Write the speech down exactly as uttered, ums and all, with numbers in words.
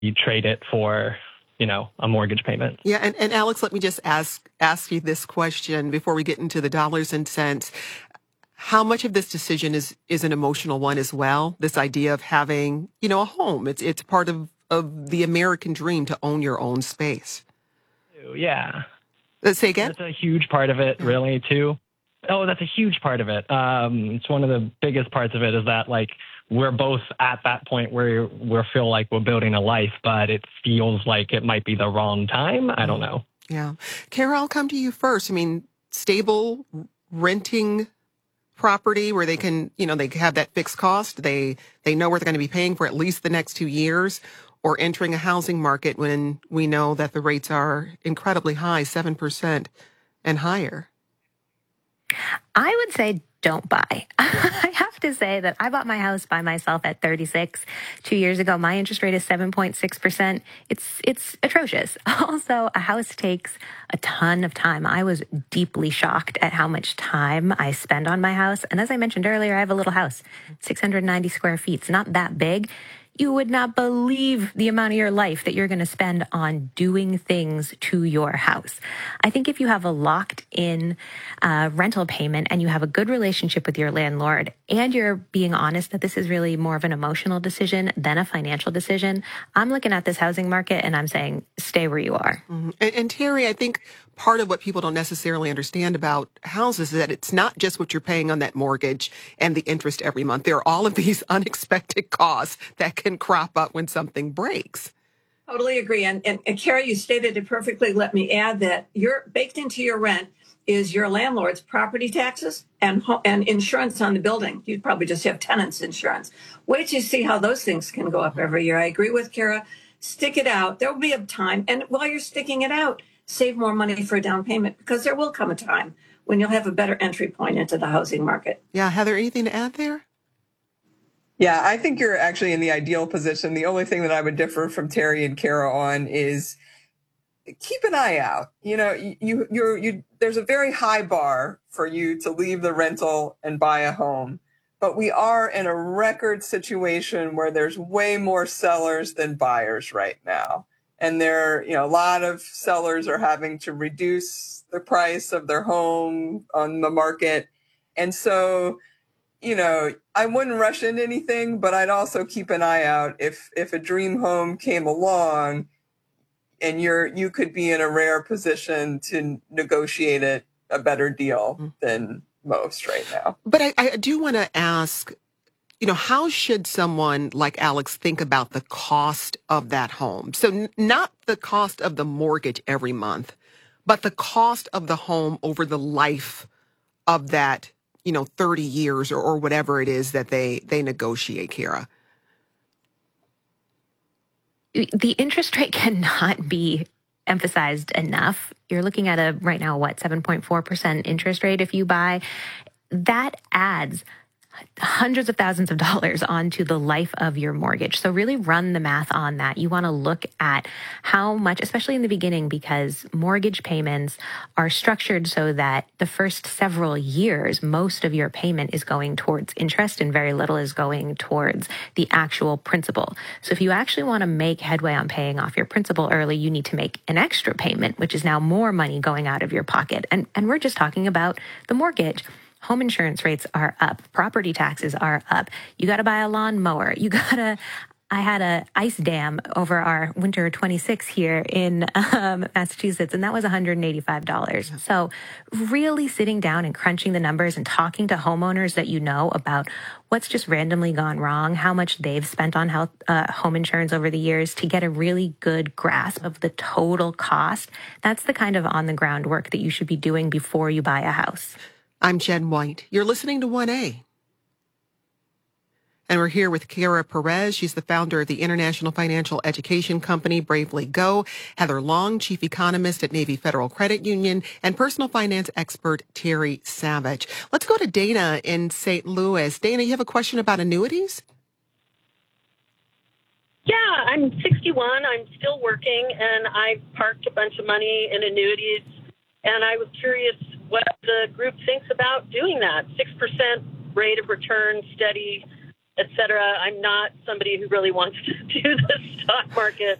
you trade it for, you know, a mortgage payment. Yeah, and, and Alex, let me just ask ask you this question before we get into the dollars and cents. How much of this decision is is an emotional one as well? This idea of having, you know, a home. It's it's part of, of the American dream to own your own space. Yeah. Let's say again? That's a huge part of it, really, too. Oh, that's a huge part of it. Um, it's one of the biggest parts of it is that, like, we're both at that point where we feel like we're building a life, but it feels like it might be the wrong time. I don't know. Yeah. Kara, I'll come to you first. I mean, stable renting property where they can, you know, they have that fixed cost. They they know where they're going to be paying for at least the next two years, or entering a housing market when we know that the rates are incredibly high, seven percent and higher. I would say don't buy. I have to say that I bought my house by myself at thirty-six two years ago. My interest rate is seven point six percent. It's it's atrocious. Also, a house takes a ton of time. I was deeply shocked at how much time I spend on my house. And as I mentioned earlier, I have a little house, six hundred ninety square feet. It's not that big. You would not believe the amount of your life that you're going to spend on doing things to your house. I think if you have a locked in uh, rental payment and you have a good relationship with your landlord and you're being honest that this is really more of an emotional decision than a financial decision, I'm looking at this housing market and I'm saying, stay where you are. Mm-hmm. And, and Terry, I think part of what people don't necessarily understand about houses is that it's not just what you're paying on that mortgage and the interest every month. There are all of these unexpected costs that can crop up when something breaks. Totally agree. And, and, and Kara, you stated it perfectly. Let me add that you're baked into your rent is your landlord's property taxes and and insurance on the building. You'd probably just have tenants insurance. Wait till you see how those things can go up every year. I agree with Kara. Stick it out. There will be a time. And while you're sticking it out, save more money for a down payment, because there will come a time when you'll have a better entry point into the housing market. Yeah. Heather, anything to add there? Yeah, I think you're actually in the ideal position. The only thing that I would differ from Terry and Kara on is keep an eye out. You know, you, you're, you, there's a very high bar for you to leave the rental and buy a home. But we are in a record situation where there's way more sellers than buyers right now. And there, you know, a lot of sellers are having to reduce the price of their home on the market. And so, you know, I wouldn't rush into anything, but I'd also keep an eye out if, if a dream home came along and you're, you could be in a rare position to negotiate it a better deal than most right now. But I, I do want to ask, you know, how should someone like Alex think about the cost of that home? So n- not the cost of the mortgage every month, but the cost of the home over the life of that, you know, thirty years or, or whatever it is that they, they negotiate, Kara. The interest rate cannot be emphasized enough. You're looking at a right now, what, seven point four percent interest rate if you buy. That adds hundreds of thousands of dollars onto the life of your mortgage. So really run the math on that. You want to look at how much, especially in the beginning, because mortgage payments are structured so that the first several years, most of your payment is going towards interest and very little is going towards the actual principal. So if you actually want to make headway on paying off your principal early, you need to make an extra payment, which is now more money going out of your pocket. And, and we're just talking about the mortgage. Home insurance rates are up. Property taxes are up. You got to buy a lawnmower. You got to, I had a ice dam over our winter twenty-six here in um, Massachusetts, and that was one hundred eighty-five dollars. So really sitting down and crunching the numbers and talking to homeowners that you know about what's just randomly gone wrong, how much they've spent on health, uh, home insurance over the years to get a really good grasp of the total cost. That's the kind of on-the-ground work that you should be doing before you buy a house. I'm Jen White. You're listening to one A. And we're here with Kara Perez. She's the founder of the international financial education company Bravely Go. Heather Long, chief economist at Navy Federal Credit Union, and personal finance expert Terry Savage. Let's go to Dana in Saint Louis. Dana, you have a question about annuities? Yeah, I'm sixty-one. I'm still working, and I've parked a bunch of money in annuities. And I was curious what the group thinks about doing that. six percent rate of return, steady et cetera. I'm not somebody who really wants to do the stock market